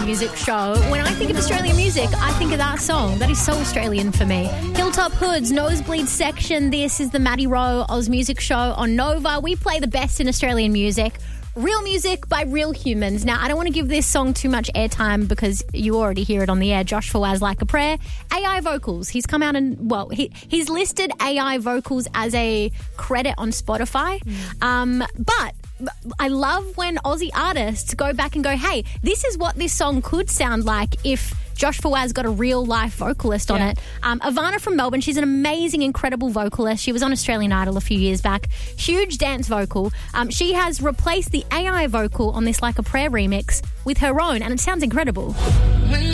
music show. When I think of Australian music, I think of that song. That is so Australian for me. Hilltop Hoods, Nosebleed Section. This is the Maddie Rowe Oz Music Show on Nova. We play the best in Australian music. Real music by real humans. Now, I don't want to give this song too much airtime because you already hear it on the air. Josh Fawaz, Like a Prayer. AI vocals. He's come out and, well, he's listed AI vocals as a credit on Spotify. But I love when Aussie artists go back and go, hey, this is what this song could sound like if Josh Fawaz got a real-life vocalist on it. Ivana from Melbourne, she's an amazing, incredible vocalist. She was on Australian Idol a few years back. Huge dance vocal. She has replaced the AI vocal on this Like a Prayer remix with her own, and it sounds incredible.